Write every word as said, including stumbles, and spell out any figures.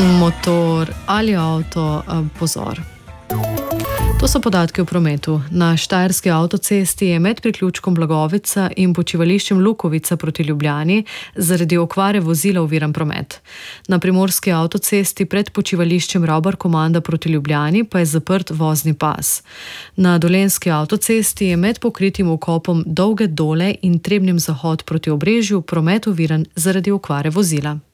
Motor ali avto, pozor. To so podatki o prometu. Na štajerski avtocesti je med priključkom Blagovica in počivališčem Lukovica proti Ljubljani zaradi okvare vozila oviran promet. Na primorski avtocesti pred počivališčem Ravbar-Komanda proti Ljubljani pa je zaprt vozni pas. Na dolenjski avtocesti je med pokritim vkopom Dolge Dole in Trebnjem zahod proti Obrežju promet oviran zaradi okvare vozila.